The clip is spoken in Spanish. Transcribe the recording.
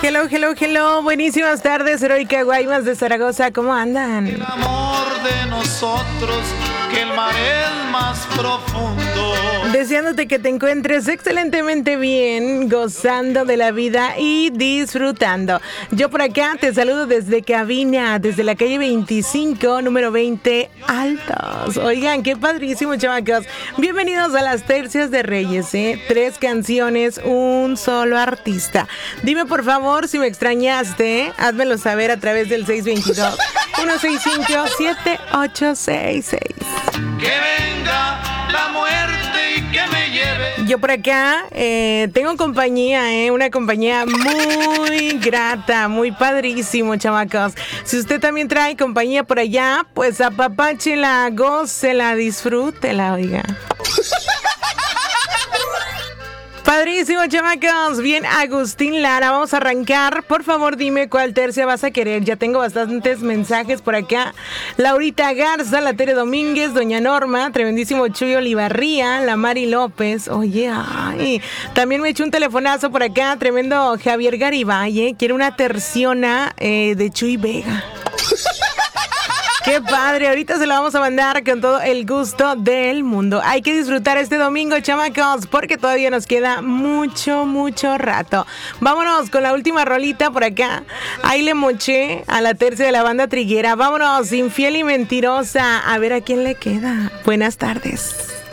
Hello, hello, hello. Buenísimas tardes, Heroica Guaymas de Zaragoza. ¿Cómo andan? El amor de nosotros, que el mar es más profundo. Deseándote que te encuentres excelentemente bien, gozando de la vida y disfrutando. Yo por acá te saludo desde cabina, desde la calle 25, número 20, Altos. Oigan, qué padrísimo, chamacos. Bienvenidos a las Tercias de Reyes, ¿eh? 3 canciones, un solo artista. Dime por favor si me extrañaste, házmelo saber a través del 622-165-7866. Que venga la muerte y que me lleve. Yo por acá tengo compañía, una compañía muy grata, muy padrísimo, chamacos. Si usted también trae compañía por allá, pues apapáchela, gócela, disfrútela, oiga. Padrísimo, chamacos. Bien, Agustín Lara, vamos a arrancar. Por favor, dime cuál tercia vas a querer. Ya tengo bastantes mensajes por acá. Laurita Garza, la Tere Domínguez, Doña Norma, tremendísimo Chuy Olivarría, la Mari López. Oye, ay, también me echó un telefonazo por acá, tremendo Javier Garibay, quiere una terciona de Chuy Vega. ¡Qué padre! Ahorita se la vamos a mandar con todo el gusto del mundo. Hay que disfrutar este domingo, chamacos, porque todavía nos queda mucho, mucho rato. Vámonos con la última rolita por acá. Ahí le moché a la tercia de la banda triguera. Vámonos, Infiel y Mentirosa. A ver a quién le queda. Buenas tardes.